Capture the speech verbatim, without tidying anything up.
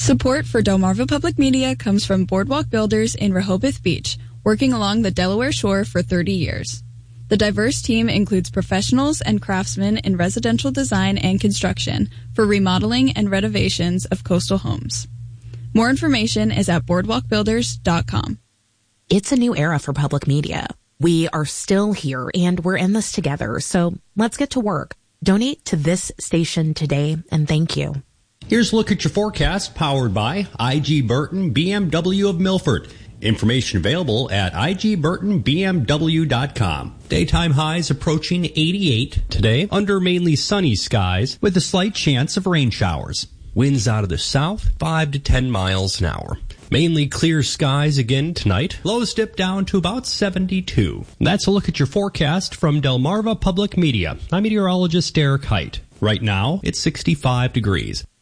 Support for Delmarva Public Media comes from Boardwalk Builders in Rehoboth Beach, working along the Delaware shore for thirty years. The diverse team includes professionals and craftsmen in residential design and construction for remodeling and renovations of coastal homes. More information is at boardwalk builders dot com. It's a new era for public media. We are still here and we're in this together, so let's get to work. Donate to this station today, and thank you. Here's a look at your forecast, powered by I G Burton B M W of Milford. Information available at I G Burton B M W dot com. Daytime highs approaching eighty-eight today, under mainly sunny skies with a slight chance of rain showers. Winds out of the south, five to ten miles an hour. Mainly clear skies again tonight. Lows dip down to about seventy-two. That's a look at your forecast from Delmarva Public Media. I'm meteorologist Derek Height. Right now, it's sixty-five degrees.